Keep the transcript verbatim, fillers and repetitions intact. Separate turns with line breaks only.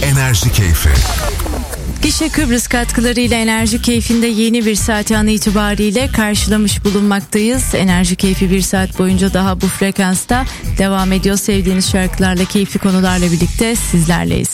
Enerji Keyfi.
Gişe Kıbrıs katkılarıyla Enerji Keyfi'nde yeni bir saati an itibariyle karşılamış bulunmaktayız. Enerji Keyfi bir saat boyunca daha bu frekansta devam ediyor. Sevdiğiniz şarkılarla, keyifli konularla birlikte sizlerleyiz.